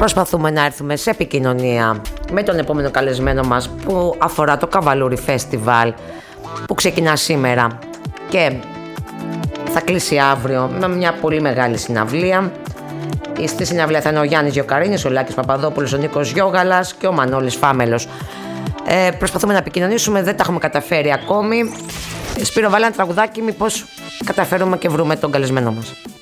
προσπαθούμε να έρθουμε σε επικοινωνία με τον επόμενο καλεσμένο μας που αφορά το Καβαλούρι Φεστιβάλ που ξεκινά σήμερα και θα κλείσει αύριο με μια πολύ μεγάλη συναυλία. Στη συναυλία θα είναι ο Γιάννης Γιοκαρίνης, ο Λάκης Παπαδόπουλος, ο Νίκος Γιώγαλας και ο Μανώλης Φάμελος. Προσπαθούμε να επικοινωνήσουμε, δεν τα έχουμε καταφέρει ακόμη. Σπύρο, βάλε ένα τραγουδάκι, μήπως καταφέρουμε και βρούμε τον καλεσμένο μας.